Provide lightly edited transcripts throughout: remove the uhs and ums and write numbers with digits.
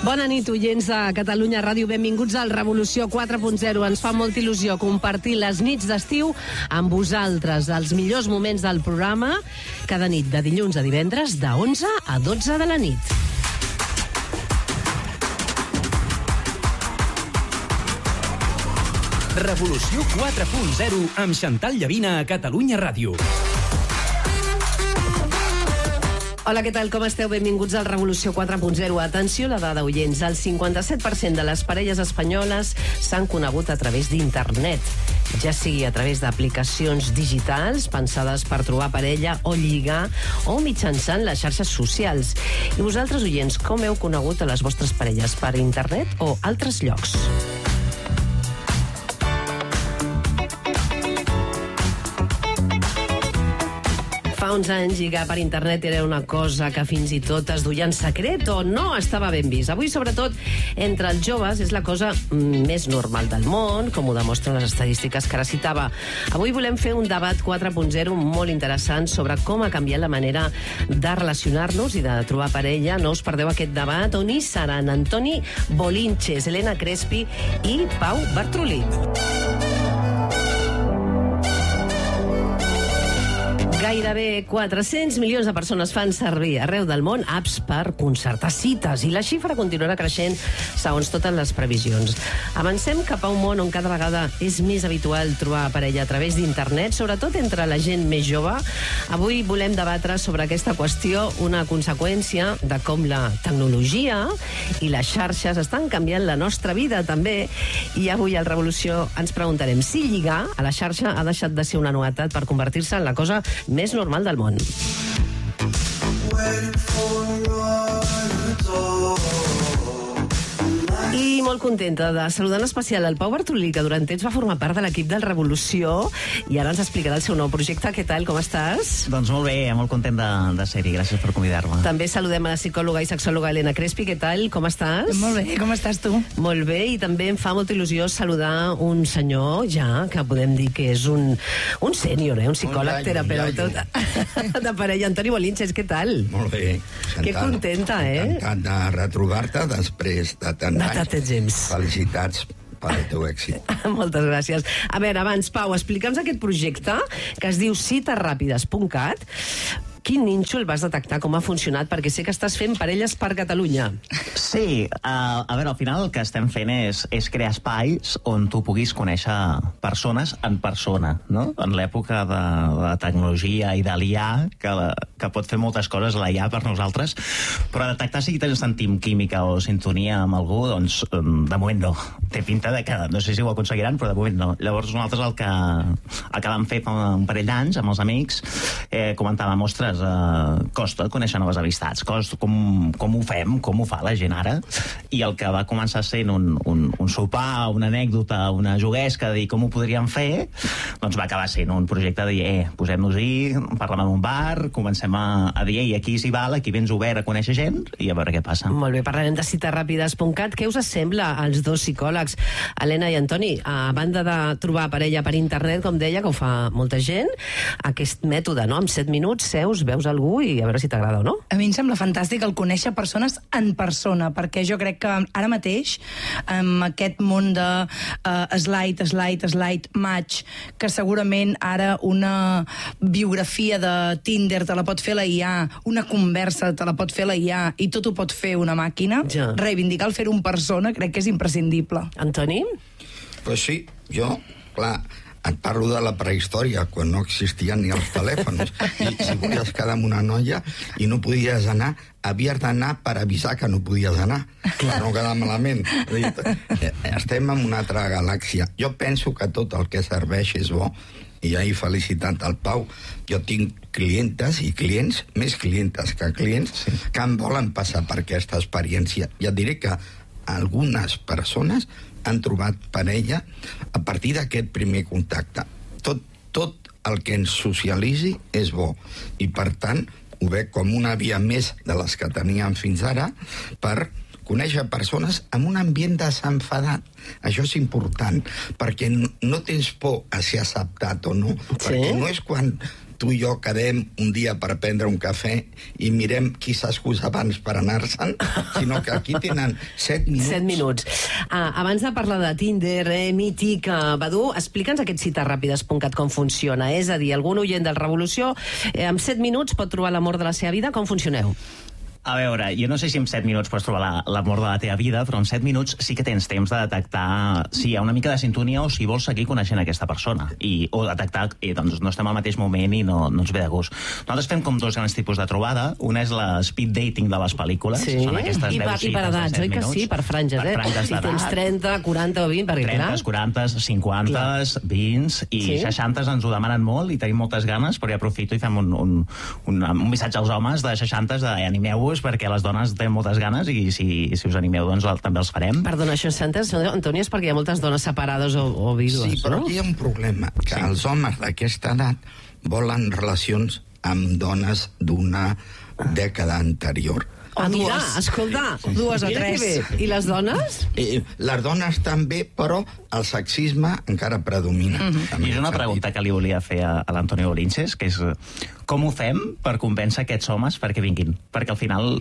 Bona nit, oients de Catalunya Ràdio. Benvinguts al Revolució 4.0. Ens fa molta il·lusió compartir les nits d'estiu amb vosaltres, els millors moments del programa, cada nit de dilluns a divendres, de 11 a 12 de la nit. Revolució 4.0 amb Xantal Llavina a Catalunya Ràdio. Hola, què tal? Com esteu? Benvinguts al Revolució 4.0. Atenció a la dada, oients. El 57% de les parelles espanyoles s'han conegut a través d'internet, ja sigui a través d'aplicacions digitals pensades per trobar parella o lligar, o mitjançant les xarxes socials. I vosaltres, oients, com heu conegut a les vostres parelles? Per internet o altres llocs? Fa uns anys lligar per internet era una cosa que fins i tot es duia en secret o no estava ben vist. Avui, sobretot, entre els joves és la cosa més normal del món, com ho demostren les estadístiques que ara citava. Avui volem fer un debat 4.0 molt interessant sobre com ha canviat la manera de relacionar-nos i de trobar parella. No us perdeu aquest debat, on hi seran Antoni Bolinches, Elena Crespi i Pau Bartrulí. Gairebé 400 milions de persones fan servir arreu del món apps per concertar cites i la xifra continuarà creixent segons totes les previsions. Avancem cap a un món on cada vegada és més habitual trobar parella a través d'internet, sobretot entre la gent més jove. Avui volem debatre sobre aquesta qüestió, una conseqüència de com la tecnologia i les xarxes estan canviant la nostra vida també. I avui al Revolució ens preguntarem si lligar a la xarxa ha deixat de ser una novetat per convertir-se en la cosa més normal del món. I molt contenta de saludar en especial el Pau Bartrulí, que durant temps va formar part de l'equip del Revolució i ara ens explicarà el seu nou projecte. Què tal, com estàs? Doncs molt bé, molt content de ser-hi. Gràcies per convidar-me. També saludem a la psicòloga i sexòloga Elena Crespi. Què tal, com estàs? Molt bé, com estàs tu? Molt bé, i també em fa molta il·lusió saludar un senyor, ja, que podem dir que és un sènior, un psicòleg, terapeuta de parella. Antoni Bolinches, què tal? Molt bé. Que contenta, Encantat de retrobar-te després de tant anys. Felicitats pel teu èxit. Moltes gràcies. A veure, abans, Pau, explica'ns aquest projecte que es diu citesràpides.cat. Quin nínxol vas detectar, com ha funcionat? Perquè sé que estàs fent parelles per Catalunya. Sí, a veure, al final el que estem fent és crear espais on tu puguis conèixer persones en persona, no? En l'època de la tecnologia i de l'IA, que pot fer moltes coses la IA per nosaltres, però detectar si sentim química o sintonia amb algú, doncs de moment no. Té pinta de que, no sé si ho aconseguiran, però de moment no. Llavors nosaltres el que vam fer fa un parell d'anys amb els amics, comentàvem, ostres, costa conèixer noves amistats, com ho fem, com ho fa la gent ara, i el que va començar sent un sopar, una anècdota, una juguesca de dir com ho podríem fer, doncs va acabar sent un projecte de dir, posem-nos-hi, parlem en un bar, comencem a dir, aquí s'hi val, aquí vens obert a conèixer gent, i a veure què passa. Molt bé, parlarem de citesràpides.cat. Què us sembla als dos psicòlegs, Elena i Antoni? A banda de trobar parella per internet, com deia, que ho fa molta gent, aquest mètode, no? En 7 minuts seus, veus algú i a veure si t'agrada o no. A mi em sembla fantàstic el conèixer persones en persona, perquè jo crec que ara mateix, amb aquest món de slide, match, que segurament ara una biografia de Tinder te la pot fer la IA, una conversa te la pot fer la IA i tot ho pot fer una màquina, ja. Reivindicar el fer-ho en persona crec que és imprescindible. Antoni? Pues sí, jo, clar, et parlo de la prehistòria, quan no existien ni els telèfons. I si volies quedar amb una noia i no podies anar, havies d'anar per avisar que no podies anar, per no quedar malament. Estem en una altra galàxia. Jo penso que tot el que serveix és bo, i ja he felicitat el Pau. Jo tinc clientes i clients, més clientes que clients, que em volen passar per aquesta experiència. Ja et diré que algunes persones han trobat parella a partir d'aquest primer contacte. Tot el que ens socialitzi és bo, i per tant ho veig com una via més de les que teníem fins ara per conèixer persones en un ambient desenfadat. Això és important, perquè no tens por a ser acceptat o no, perquè no és quan tu i jo quedem un dia per prendre un cafè i mirem qui s'excusa abans per anar-se'n, sinó que aquí tenen 7 minuts. 7 minuts. Abans de parlar de Tinder, Mític, Badoo, explica'ns aquest citasràpides.cat com funciona. És a dir, algun oient del Revolució en 7 minuts pot trobar l'amor de la seva vida. Com funcioneu? A veure, jo no sé si en 7 minuts pots trobar l'amor de la teva vida, però en 7 minuts sí que tens temps de detectar si hi ha una mica de sintonia o si vols seguir coneixent aquesta persona. O detectar que doncs, no estem al mateix moment i no ens ve de gust. Nosaltres fem com 2 grans tipus de trobada. Una és la speed dating de les pel·lícules. Sí. Són aquestes 10 I per edats, oi que sí? Per franges, per franges si tens 30, 40 o 20, perquè 30, 40, 50, 20 i 60 ens ho demanen molt i tenim moltes ganes, però ja aprofito i fem un missatge als homes de 60 de animeu-vos perquè les dones tenen moltes ganes i si us animeu doncs també els farem. Perdona, això sentes, Antoni, és perquè hi ha moltes dones separades o vídues, sí, però no? hi ha un problema, que els homes d'aquesta edat volen relacions amb dones d'una dècada anterior. Mira, escolta, 2 o 3. I les dones? Les dones també, però el sexisme encara predomina. I és una pregunta que li volia fer a l'Antonio Bolinches, que és com ho fem per convèncer aquests homes perquè vinguin? Perquè al final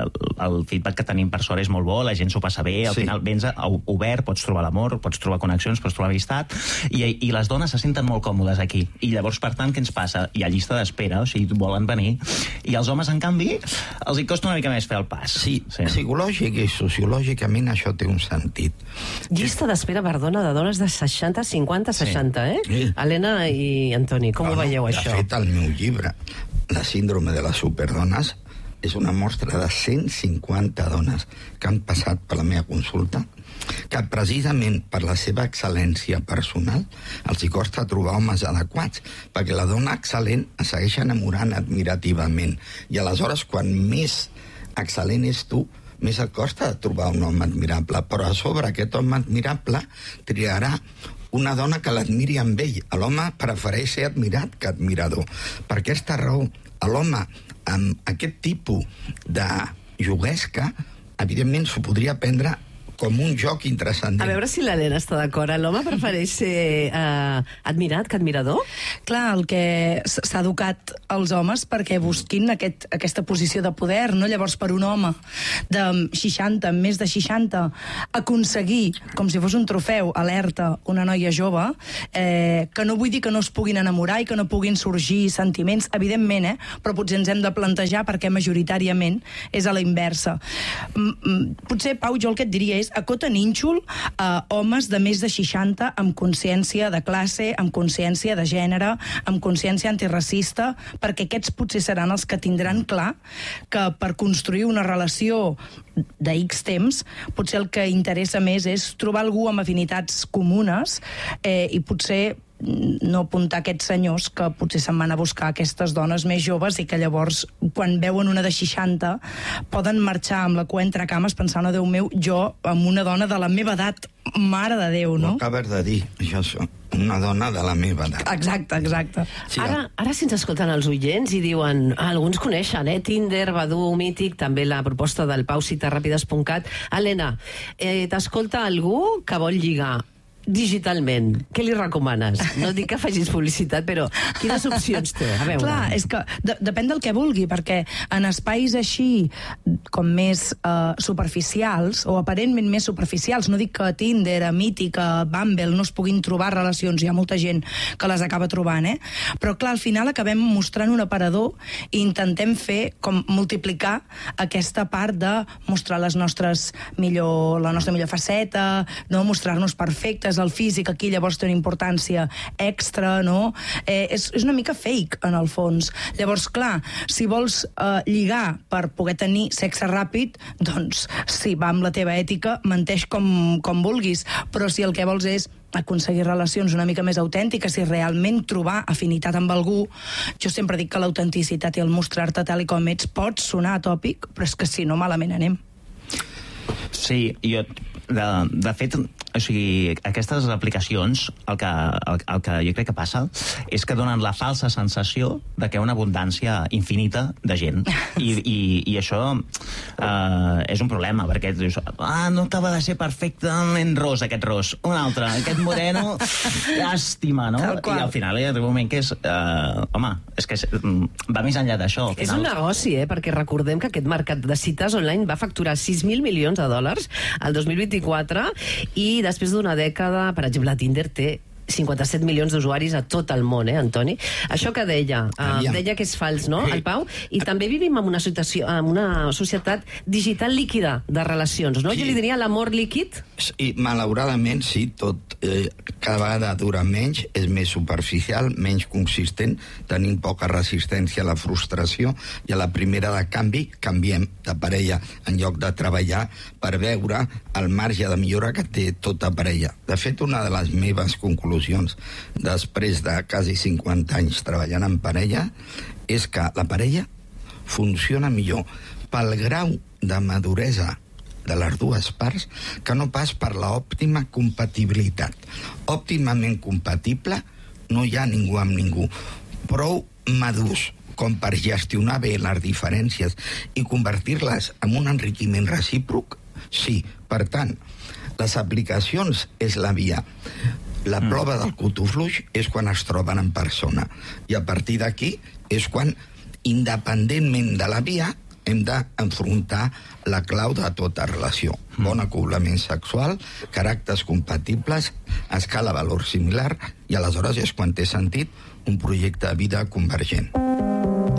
el feedback que tenim per sort és molt bo, la gent s'ho passa bé, al final vens obert, pots trobar l'amor, pots trobar connexions, pots trobar amistat, i les dones se senten molt còmodes aquí. I llavors, per tant, què ens passa? Hi ha llista d'espera, o sigui, volen venir, i els homes, en canvi, els hi costa una mica més fer el pas. Sí, psicològic i sociològicament això té un sentit. Llista d'espera, perdona, de dones de 60, 50, 60, Sí. Helena i Antoni, com ho veieu, això? De fet, el meu llibre, La síndrome de les superdones, és una mostra de 150 dones que han passat per la meva consulta, que precisament per la seva excel·lència personal els hi costa trobar homes adequats, perquè la dona excel·lent es segueix enamorant admirativament. I aleshores, quan més excel·lent és tu, més et costa trobar un home admirable. Però a sobre aquest home admirable triarà una dona que l'admiri amb ell. L'home prefereix ser admirat que admirador. Per aquesta raó, l'home amb aquest tipus de juguesca, evidentment s'ho podria prendre com un joc interessant. A veure si l'Helena està d'acord. L'home prefereix ser admirat que admirador? Clar, el que s'ha educat els homes perquè busquin aquesta posició de poder, no? Llavors, per un home de 60, més de 60, aconseguir, com si fos un trofeu, alerta, una noia jove, que no vull dir que no es puguin enamorar i que no puguin sorgir sentiments, evidentment, però potser ens hem de plantejar perquè majoritàriament és a la inversa. Potser, Pau, jo el que et diria és acota nínxol a homes de més de 60 amb consciència de classe, amb consciència de gènere, amb consciència antiracista, perquè aquests potser seran els que tindran clar que per construir una relació de X temps, potser el que interessa més és trobar algú amb afinitats comunes i potser no apuntar aquests senyors que potser se'n van a buscar aquestes dones més joves i que llavors, quan veuen una de 60, poden marxar amb la cua entre cames pensant, oh, Déu meu, jo amb una dona de la meva edat, mare de Déu, no? Ho acabes de dir, jo soc una dona de la meva edat. Exacte, exacte. Sí, ara si ens escolten els oients i diuen, alguns coneixen, Tinder, Badoo, Mític, també la proposta del Pau, citasràpides.cat. Helena, t'escolta algú que vol lligar digitalment, què li recomanes? No dic que facis publicitat, però quines opcions té? A veure. Clar, és que depèn del que vulgui, perquè en espais així com més superficials, o aparentment més superficials, no dic que a Tinder, a Mític, a Bumble no es puguin trobar relacions, hi ha molta gent que les acaba trobant, però clar, al final acabem mostrant un aparador i intentem fer com multiplicar aquesta part de mostrar la nostra millor faceta, no mostrar-nos perfectes, el físic aquí llavors té una importància extra, no? És una mica fake, en el fons. Llavors, clar, si vols lligar per poder tenir sexe ràpid, doncs sí, va amb la teva ètica, menteix com vulguis, però si el que vols és aconseguir relacions una mica més autèntiques i realment trobar afinitat amb algú, jo sempre dic que l'autenticitat i el mostrar-te tal i com ets pot sonar atòpic, però és que si no, malament anem. Sí, de fet, o sigui, aquestes aplicacions, el que jo crec que passa és que donen la falsa sensació de que hi ha una abundància infinita de gent. I això és un problema, perquè dius, no acaba de ser perfectament ros, aquest ros. Un altre, aquest moreno, llàstima, no? I al final hi ha un moment que és... és que va més enllà d'això. És un negoci, perquè recordem que aquest mercat de cites online va facturar 6.000 milions de dòlars el 2024 i després d'una dècada, per exemple, Tinder té 57 milions d'usuaris a tot el món, Antoni? Això que deia que és fals, no, el Pau? I també vivim en una societat digital líquida de relacions, no? Jo li diria l'amor líquid. I malauradament, sí, tot cada vegada dura menys, és més superficial, menys consistent, tenim poca resistència a la frustració i a la primera de canvi canviem de parella en lloc de treballar per veure el marge de millora que té tota parella. De fet, una de les meves conclusions després de quasi 50 anys treballant en parella és que la parella funciona millor pel grau de maduresa de les dues parts que no pas per l'òptima compatibilitat. Òptimament compatible no hi ha ningú amb ningú. Prou madurs com per gestionar bé les diferències i convertir-les en un enriquiment recíproc, sí. Per tant, les aplicacions és la via. La prova del cotofluix és quan es troben en persona. I a partir d'aquí és quan, independentment de la via, hem d'enfrontar la clau de tota relació. Bon acoblament sexual, caràcters compatibles, escala valor similar, i aleshores és quan té sentit un projecte de vida convergent.